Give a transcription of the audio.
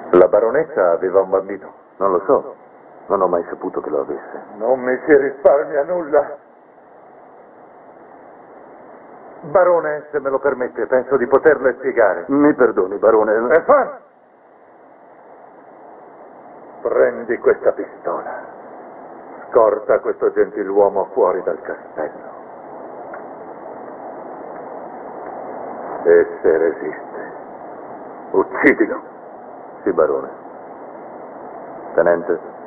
La baronessa aveva un bambino? Non lo so. Non ho mai saputo che lo avesse. Non mi si risparmia nulla. Barone, se me lo permette, penso di poterle spiegare. Mi perdoni, barone. Stefan! Prendi questa pistola. Scorta questo gentiluomo fuori dal castello. E se resiste, uccidilo. Sì, barone. Tenente.